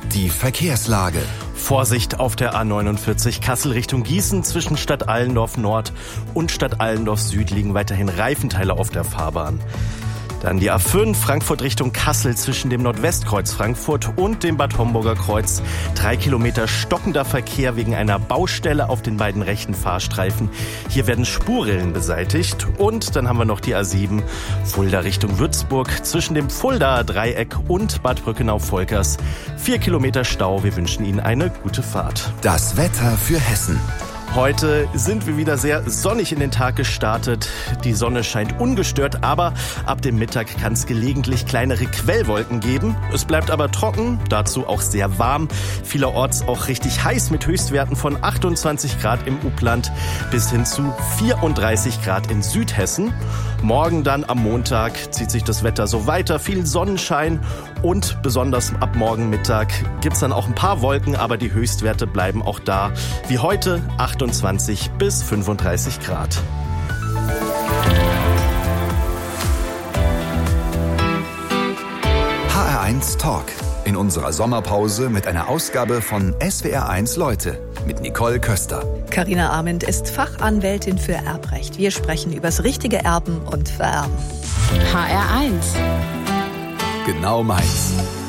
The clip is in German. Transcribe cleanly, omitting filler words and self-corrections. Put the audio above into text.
Die Verkehrslage. Vorsicht auf der A49 Kassel Richtung Gießen. Zwischen Stadt Allendorf Nord und Stadt Allendorf Süd liegen weiterhin Reifenteile auf der Fahrbahn. Dann die A5 Frankfurt Richtung Kassel zwischen dem Nordwestkreuz Frankfurt und dem Bad Homburger Kreuz. 3 Kilometer stockender Verkehr wegen einer Baustelle auf den beiden rechten Fahrstreifen. Hier werden Spurrillen beseitigt. Und dann haben wir noch die A7 Fulda Richtung Würzburg zwischen dem Fuldaer Dreieck und Bad Brückenau-Volkers. 4 Kilometer Stau. Wir wünschen Ihnen eine gute Fahrt. Das Wetter für Hessen. Heute sind wir wieder sehr sonnig in den Tag gestartet. Die Sonne scheint ungestört, aber ab dem Mittag kann es gelegentlich kleinere Quellwolken geben. Es bleibt aber trocken, dazu auch sehr warm. Vielerorts auch richtig heiß mit Höchstwerten von 28 Grad im Upland bis hin zu 34 Grad in Südhessen. Morgen dann am Montag zieht sich das Wetter so weiter. Viel Sonnenschein und besonders ab morgen Mittag gibt's dann auch ein paar Wolken, aber die Höchstwerte bleiben auch da wie heute 28 bis 35 Grad. HR1 Talk. In unserer Sommerpause mit einer Ausgabe von SWR1 Leute mit Nicole Köster. Carina Arment ist Fachanwältin für Erbrecht. Wir sprechen übers richtige Erben und Vererben. HR1. Genau meins.